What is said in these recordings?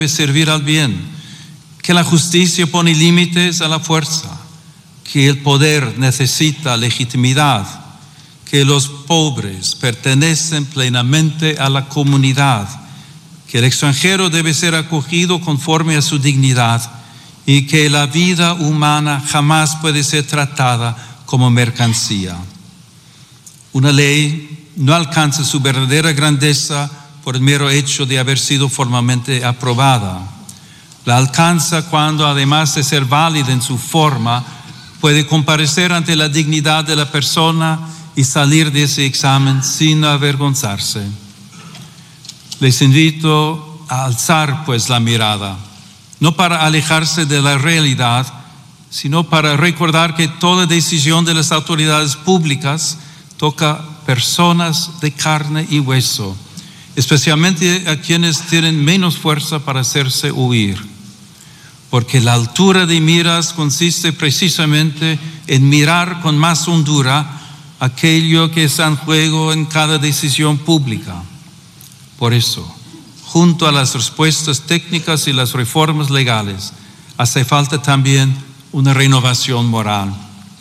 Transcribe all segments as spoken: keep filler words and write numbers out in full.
servir al bien, que la justicia pone límites a la fuerza, que el poder necesita legitimidad, que los pobres pertenecen plenamente a la comunidad, que el extranjero debe ser acogido conforme a su dignidad y que la vida humana jamás puede ser tratada como mercancía. Una ley no alcanza su verdadera grandeza por el mero hecho de haber sido formalmente aprobada. La alcanza cuando, además de ser válida en su forma, puede comparecer ante la dignidad de la persona y salir de ese examen sin avergonzarse. Les invito a alzar pues la mirada, no para alejarse de la realidad, sino para recordar que toda decisión de las autoridades públicas toca personas de carne y hueso, especialmente a quienes tienen menos fuerza para hacerse oír. Porque la altura de miras consiste precisamente en mirar con más hondura aquello que está en juego en cada decisión pública. Por eso, junto a las respuestas técnicas y las reformas legales, hace falta también una renovación moral.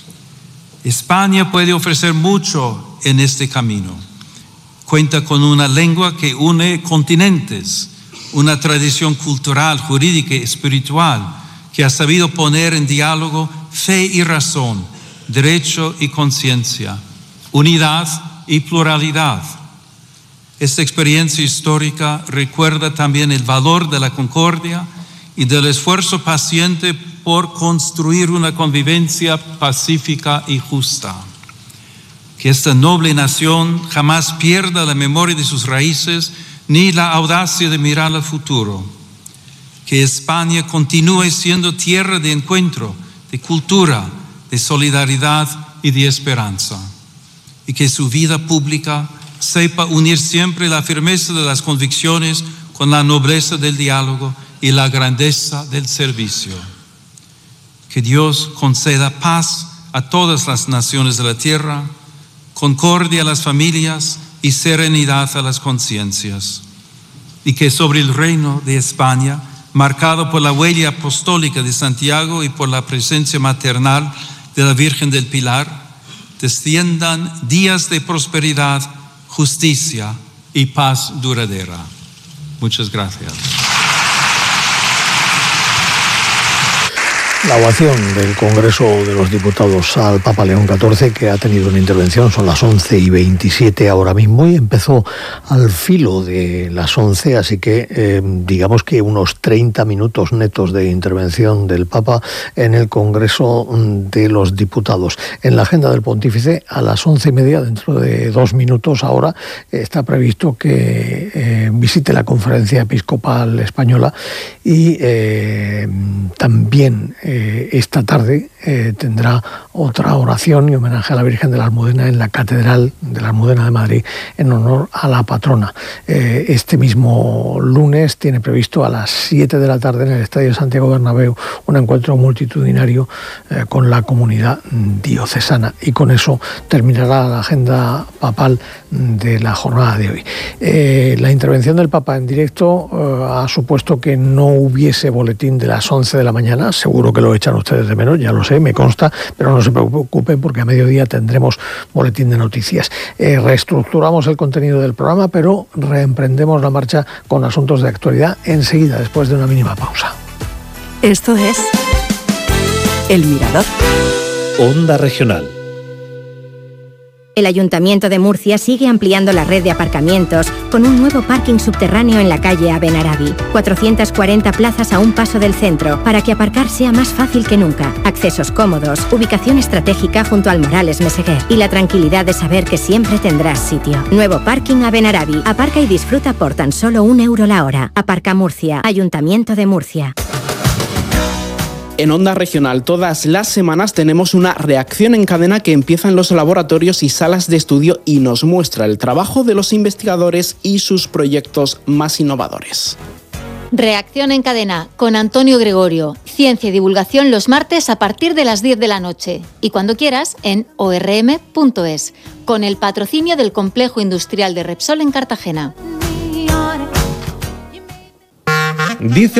España puede ofrecer mucho en este camino. Cuenta con una lengua que une continentes, una tradición cultural, jurídica y espiritual que ha sabido poner en diálogo fe y razón, derecho y conciencia, unidad y pluralidad. Esta experiencia histórica recuerda también el valor de la concordia y del esfuerzo paciente por construir una convivencia pacífica y justa. Que esta noble nación jamás pierda la memoria de sus raíces ni la audacia de mirar al futuro. Que España continúe siendo tierra de encuentro, de cultura, de solidaridad y de esperanza. Y que su vida pública sepa unir siempre la firmeza de las convicciones con la nobleza del diálogo y la grandeza del servicio. Que Dios conceda paz a todas las naciones de la tierra, concordia a las familias y serenidad a las conciencias. Y que sobre el reino de España, marcado por la huella apostólica de Santiago y por la presencia maternal de la Virgen del Pilar, desciendan días de prosperidad, justicia y paz duradera. Muchas gracias. La ovación del Congreso de los Diputados al Papa León catorce, que ha tenido una intervención, son las once y veintisiete ahora mismo, y empezó al filo de las once, así que eh, digamos que unos treinta minutos netos de intervención del Papa en el Congreso de los Diputados. En la agenda del Pontífice, a las once y media, dentro de dos minutos ahora, está previsto que eh, visite la Conferencia Episcopal Española y eh, también Eh, esta tarde eh, tendrá otra oración y homenaje a la Virgen de la Almudena en la Catedral de la Almudena de Madrid en honor a la patrona. Eh, este mismo lunes tiene previsto a las siete de la tarde en el Estadio Santiago Bernabéu un encuentro multitudinario eh, con la comunidad diocesana, y con eso terminará la agenda papal de la jornada de hoy. Eh, la intervención del Papa en directo eh, ha supuesto que no hubiese boletín de las once de la mañana. Seguro que lo echan ustedes de menos, ya lo sé, me consta, pero no se preocupen porque a mediodía tendremos boletín de noticias. Eh, reestructuramos el contenido del programa, pero reemprendemos la marcha con asuntos de actualidad enseguida, después de una mínima pausa. Esto es El Mirador. Onda Regional. El Ayuntamiento de Murcia sigue ampliando la red de aparcamientos con un nuevo parking subterráneo en la calle Abenarabi. cuatrocientas cuarenta plazas a un paso del centro para que aparcar sea más fácil que nunca. Accesos cómodos, ubicación estratégica junto al Morales Meseguer y la tranquilidad de saber que siempre tendrás sitio. Nuevo parking Abenarabi. Aparca y disfruta por tan solo un euro la hora. Aparca Murcia. Ayuntamiento de Murcia. En Onda Regional todas las semanas tenemos una reacción en cadena que empieza en los laboratorios y salas de estudio y nos muestra el trabajo de los investigadores y sus proyectos más innovadores. Reacción en cadena con Antonio Gregorio. Ciencia y divulgación los martes a partir de las diez de la noche y cuando quieras en o r m punto es, con el patrocinio del Complejo Industrial de Repsol en Cartagena. Dice